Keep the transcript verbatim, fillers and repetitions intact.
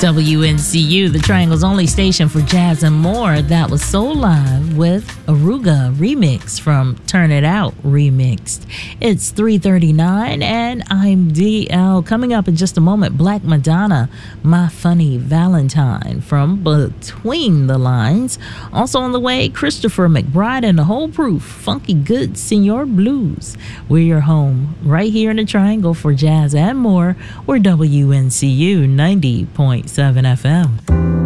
W N C U, the Triangle's only station for jazz and more. That was Soul Live with Aruga remix from Turn It Out Remixed. It's three thirty-nine and I'm D L. Coming up in just a moment, Black Madonna, My Funny Valentine from Between the Lines. Also on the way, Christopher McBride and the Whole Proof, Funky Good Senor Blues. We're your home right here in the Triangle for jazz and more. We're W N C U ninety point seven F M.